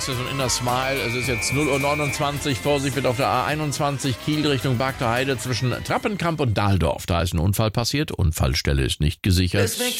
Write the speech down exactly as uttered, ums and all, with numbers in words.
ist ja so ein Inner Smile. Es ist jetzt null Uhr neunundzwanzig. Vorsicht wird auf der A einundzwanzig Kiel Richtung Bargter Heide zwischen Trappenkamp und Dahldorf. Da ist ein Unfall passiert. Unfallstelle ist nicht gesichert.